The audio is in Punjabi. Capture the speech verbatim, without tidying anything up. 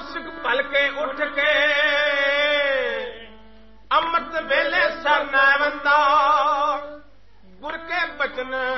ਮਾਨਸਿਕ ਭਲਕੇ ਉੱਠ ਕੇ ਅੰਮ੍ਰਿਤ ਵੇਲੇ ਸਰਨਾ ਵੰਦਾ ਗੁਰ ਕੇ ਬਚਨ